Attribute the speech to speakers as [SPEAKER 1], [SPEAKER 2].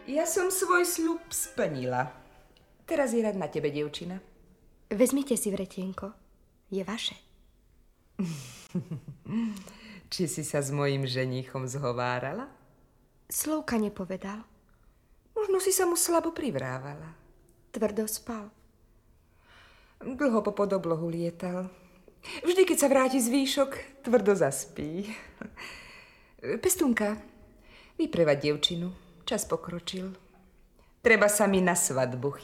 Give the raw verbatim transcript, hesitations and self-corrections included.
[SPEAKER 1] Ja som svoj sľub splnila. Teraz je rad na tebe, dievčina.
[SPEAKER 2] Vezmite si vretienko. Je vaše.
[SPEAKER 1] Či si sa s mojím ženíchom zhovárala?
[SPEAKER 2] Slovka nepovedal.
[SPEAKER 1] Možno si sa mu slabo privrávala.
[SPEAKER 2] Tvrdo spal.
[SPEAKER 1] Dlho po podoblohu lietal. Vždy, keď sa vráti z výšok, tvrdo zaspí. Pestunka, vyprevad dievčinu. Čas pokročil. Treba sa mi na svadbu chytiť.